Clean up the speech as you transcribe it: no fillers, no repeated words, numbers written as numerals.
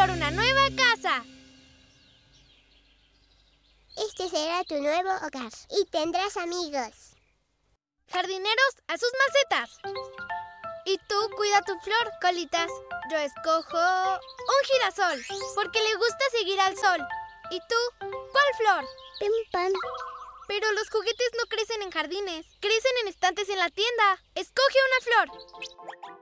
por una nueva casa. Este será tu nuevo hogar y tendrás amigos. Jardineros, a sus macetas. Y tú cuida tu flor, Colitas. Yo escojo un girasol, porque le gusta seguir al sol. ¿Y tú? ¿Cuál flor? Pim pam. Pero los juguetes no crecen en jardines, crecen en estantes en la tienda. Escoge una flor.